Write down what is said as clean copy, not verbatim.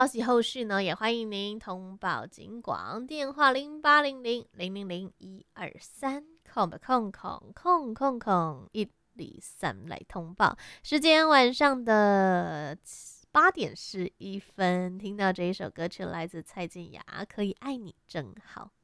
消息后续呢，也欢迎您通报警广，电话0800000123，空103来通报。时间晚上的8:11，听到这一首歌曲来自蔡健雅，《可以爱你真好》。